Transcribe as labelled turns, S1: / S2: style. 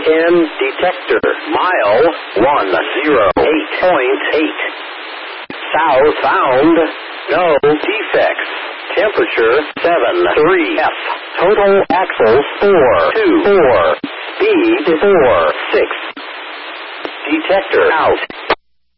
S1: N detector. Mile 108.8. South found. No defects. Temperature 73 F. Total axles 424. Speed 46. Detector out.